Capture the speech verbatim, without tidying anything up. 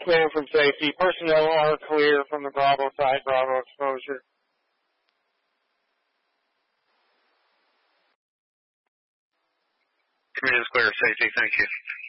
clear from safety. Personnel are clear from the Bravo side, Bravo exposure. Command is clear of safety, thank you.